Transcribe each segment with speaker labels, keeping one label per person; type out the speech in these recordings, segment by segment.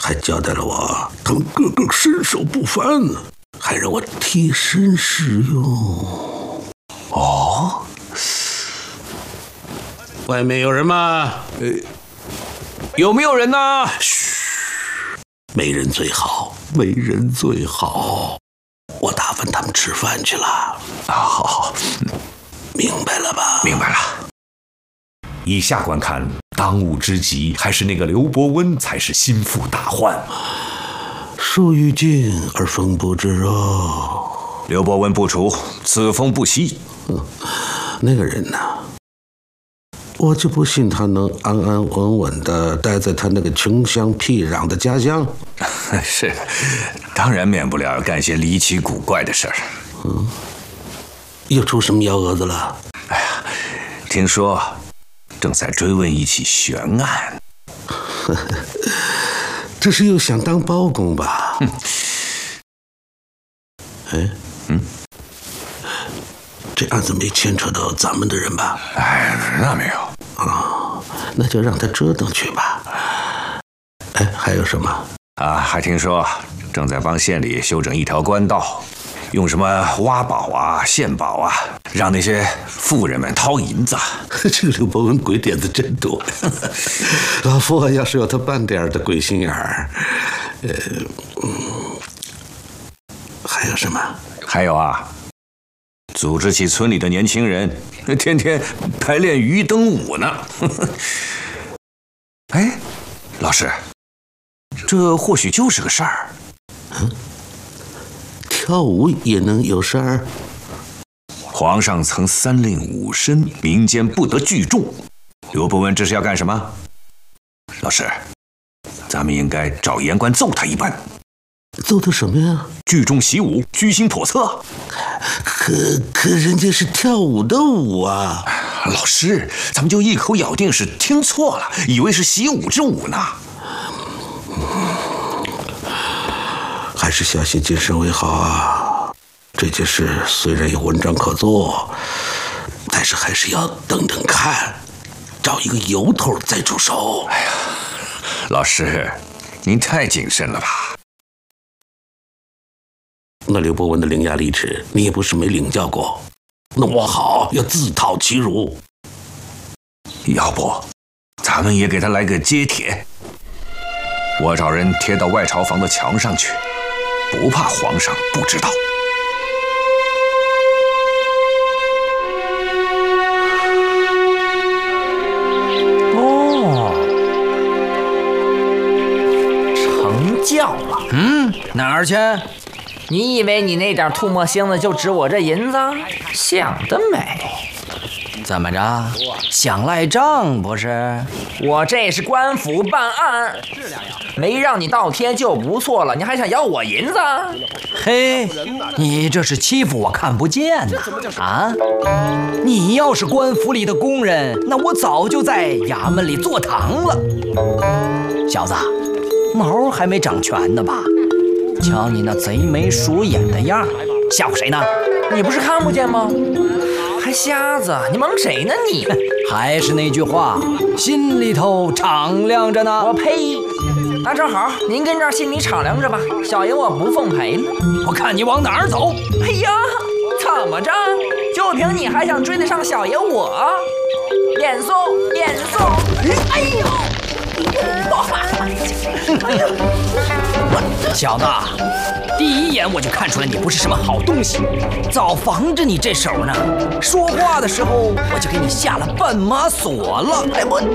Speaker 1: 还交代了我他们个个身手不凡呢，还让我替身使用。
Speaker 2: 哦，
Speaker 1: 外面有人吗？
Speaker 2: 有没有人呢？
Speaker 1: 嘘，没人最好，没人最好。我打发他们吃饭去了。
Speaker 2: 好，
Speaker 1: 明白了吧？
Speaker 2: 明白了。以下观看，当务之急还是那个刘伯温才是心腹大患。
Speaker 1: 树欲静而风不止哦。
Speaker 2: 刘伯温不除，此风不息。
Speaker 1: 那个人呢？我就不信他能安安稳稳地待在他那个穷乡僻壤的家乡。
Speaker 2: 是，当然免不了干些离奇古怪的事儿。
Speaker 1: 又出什么幺蛾子了？
Speaker 2: 哎呀，听说正在追问一起悬案。
Speaker 1: 这是又想当包公吧？这案子没牵扯到咱们的人吧？
Speaker 2: 哎，那没有。
Speaker 1: 那就让他折腾去吧。还有什么？
Speaker 2: 还听说正在帮县里修整一条官道，用什么挖宝啊、献宝啊，让那些富人们掏银子。
Speaker 1: 这个刘伯温鬼点子真多。老夫要是有他半点的鬼心眼儿，还有什么？
Speaker 2: 还有组织起村里的年轻人，天天排练鱼灯舞呢。哎，老师，这或许就是个事儿。
Speaker 1: 跳舞也能有事儿？
Speaker 2: 皇上曾三令五申，民间不得聚众。刘伯温这是要干什么？老师，咱们应该找言官揍他一顿。
Speaker 1: 揍他什么呀？
Speaker 2: 聚众习武，居心叵测。
Speaker 1: 可人家是跳舞的舞啊！
Speaker 2: 老师，咱们就一口咬定是听错了，以为是习武之舞呢。
Speaker 1: 还是小心谨慎为好啊！这件事虽然有文章可做，但是还是要等等看，找一个由头再出手。
Speaker 2: 哎呀，老师，您太谨慎了吧？
Speaker 1: 那刘伯温的伶牙俐齿，你也不是没领教过。那我好要自讨其辱。
Speaker 2: 要不，咱们也给他来个揭帖。我找人贴到外朝房的墙上去，不怕皇上不知道。
Speaker 3: 成教了。
Speaker 4: 哪儿去？
Speaker 3: 你以为你那点吐沫星子就值我这银子？想得美！
Speaker 4: 怎么着？想赖账不是？
Speaker 3: 我这是官府办案，没让你倒贴就不错了，你还想要我银子？
Speaker 4: 嘿，你这是欺负我看不见呐！你要是官府里的工人，那我早就在衙门里坐堂了。小子，毛还没长全呢吧？瞧你那贼眉鼠眼的样，吓唬谁呢？
Speaker 3: 你不是看不见吗？还瞎子，你蒙谁呢你？
Speaker 4: 还是那句话，心里头敞亮着呢。
Speaker 3: 我呸！那正好，您跟这儿心里敞亮着吧，小爷我不奉陪了。
Speaker 4: 我看你往哪儿走！
Speaker 3: 哎呀，怎么着？就凭你还想追得上小爷我？严嵩，严嵩！哎呦！
Speaker 4: 小子，第一眼我就看出来你不是什么好东西，早防着你这手呢。说话的时候我就给你下了绊马索了。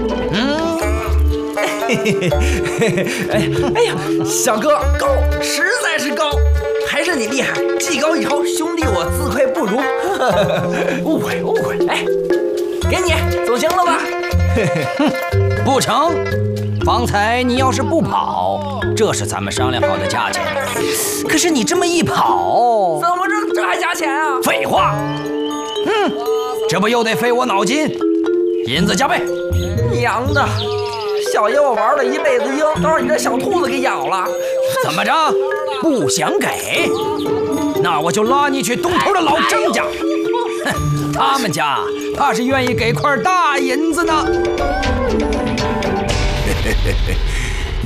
Speaker 3: 哎呀，小哥高，实在是高，还是你厉害，技高一筹，兄弟我自愧不如。误会误会，哎，给你，总行了吧？
Speaker 4: 不成。方才你要是不跑，这是咱们商量好的价钱。可是你这么一跑，
Speaker 3: 怎么这还加钱啊？
Speaker 4: 废话，这不又得费我脑筋，银子加倍。
Speaker 3: 娘的，小爷我玩了一辈子鹰，都让你这小兔子给咬了。
Speaker 4: 怎么着？不想给？那我就拉你去东头的老张家。他们家怕是愿意给块大银子呢。